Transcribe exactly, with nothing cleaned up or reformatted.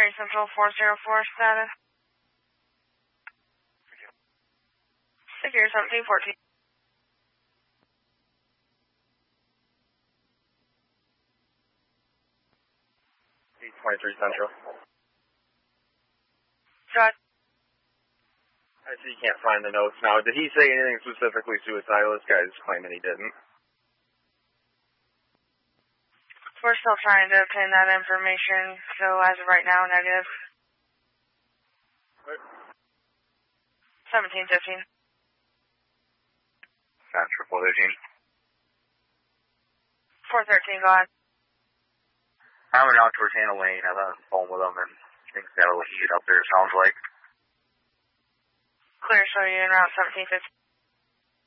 three Central four zero four status. Figure seventeen fourteen. twenty-three Central. Got. I see you can't find the notes now. Did he say anything specifically suicidal? This guy's claiming he didn't. We're still trying to obtain that information, so as of right now, negative. What? seventeen fifteen. Central four thirteen. four thirteen, go ahead. I went out towards Hannah Lane. I was on the phone with him, and things got a little heated up there, it sounds like. Clear, show you in route seventeen fifteen.